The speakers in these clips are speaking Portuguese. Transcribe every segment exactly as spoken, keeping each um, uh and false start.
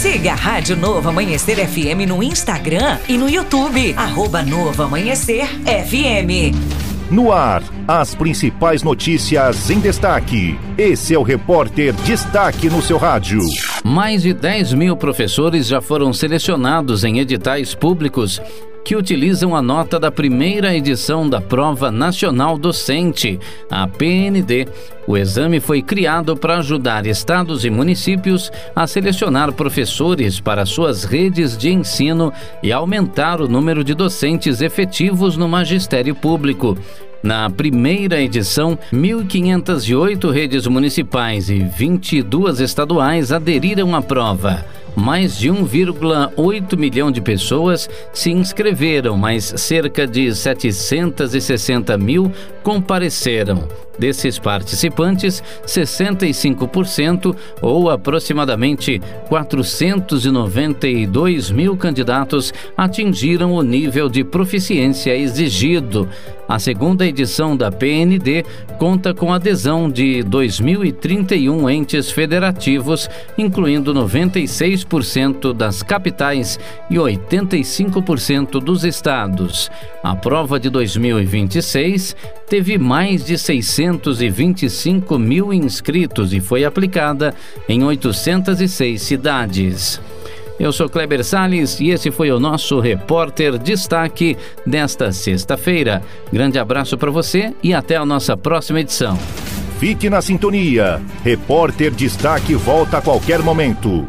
Siga a Rádio Novo Amanhecer F M no Instagram e no YouTube, arroba Novo Amanhecer F M. No ar, as principais notícias em destaque. Esse é o Repórter Destaque no seu rádio. Mais de dez mil professores já foram selecionados em editais públicos que utilizam a nota da primeira edição da Prova Nacional Docente, a P N D. O exame foi criado para ajudar estados e municípios a selecionar professores para suas redes de ensino e aumentar o número de docentes efetivos no magistério público. Na primeira edição, mil quinhentas e oito redes municipais e vinte e duas estaduais aderiram à prova. Mais de um vírgula oito milhão de pessoas se inscreveram, mas cerca de setecentos e sessenta mil compareceram. Desses participantes, sessenta e cinco por cento, ou aproximadamente quatrocentos e noventa e dois mil candidatos, atingiram o nível de proficiência exigido. A segunda edição da P N D conta com adesão de dois mil e trinta e um entes federativos, incluindo noventa e seis por cento das capitais e oitenta e cinco por cento dos estados. A prova de dois mil e vinte e seis teve mais de seiscentos e vinte e cinco mil inscritos e foi aplicada em oitocentas e seis cidades. Eu sou Kleber Salles e esse foi o nosso Repórter Destaque desta sexta-feira. Grande abraço para você e até a nossa próxima edição. Fique na sintonia. Repórter Destaque volta a qualquer momento.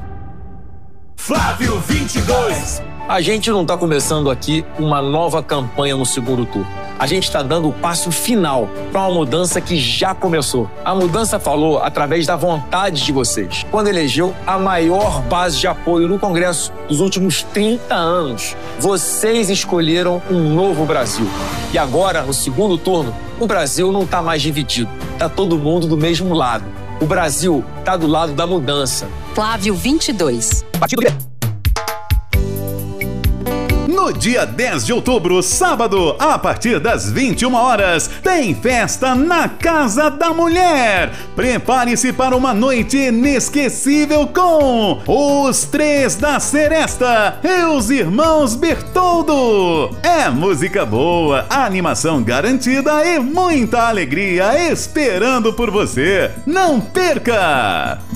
Flávio vinte e dois. A gente não está começando aqui uma nova campanha no segundo turno. A gente está dando o passo final para uma mudança que já começou. A mudança falou através da vontade de vocês, quando elegeu a maior base de apoio no Congresso dos últimos trinta anos. Vocês escolheram um novo Brasil. E agora, no segundo turno, o Brasil não está mais dividido. Está todo mundo do mesmo lado. O Brasil está do lado da mudança. Flávio vinte e dois. Partido No dia dez de outubro, sábado, a partir das vinte e uma horas, tem festa na Casa da Mulher. Prepare-se para uma noite inesquecível com os Três da Seresta e os Irmãos Bertoldo. É música boa, animação garantida e muita alegria esperando por você. Não perca!